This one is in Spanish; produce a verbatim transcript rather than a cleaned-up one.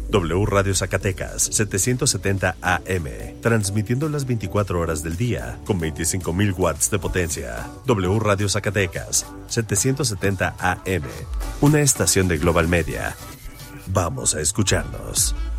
W Radio Zacatecas, setecientos setenta A M, transmitiendo las veinticuatro horas del día, con veinticinco mil watts de potencia. W Radio Zacatecas, setecientos setenta A M, una estación de Global Media. Vamos a escucharnos.